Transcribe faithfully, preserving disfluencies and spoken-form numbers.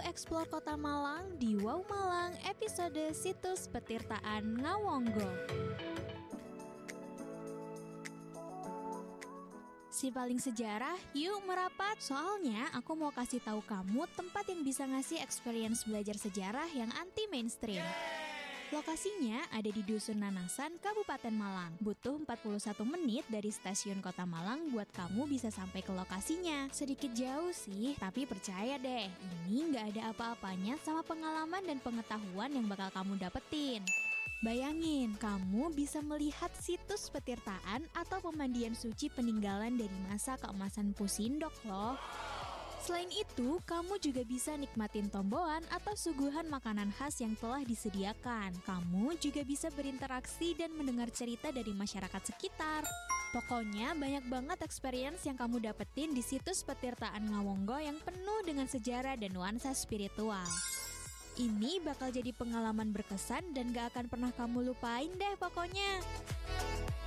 explore kota Malang di Wow Malang episode Situs Petirtaan Ngawonggo. Si paling sejarah, yuk merapat. Soalnya aku mau kasih tahu kamu tempat yang bisa ngasih experience belajar sejarah yang anti mainstream. Lokasinya ada di Dusun Nanasan, Kabupaten Malang. Butuh empat puluh satu menit dari stasiun Kota Malang buat kamu bisa sampai ke lokasinya. Sedikit jauh sih, tapi percaya deh, ini nggak ada apa-apanya sama pengalaman dan pengetahuan yang bakal kamu dapetin. Bayangin, kamu bisa melihat situs petirtaan atau pemandian suci peninggalan dari masa keemasan Pusindok loh. Selain itu, kamu juga bisa nikmatin tomboan atau suguhan makanan khas yang telah disediakan. Kamu juga bisa berinteraksi dan mendengar cerita dari masyarakat sekitar. Pokoknya banyak banget experience yang kamu dapetin di situs petirtaan Ngawonggo yang penuh dengan sejarah dan nuansa spiritual. Ini bakal jadi pengalaman berkesan dan gak akan pernah kamu lupain deh pokoknya.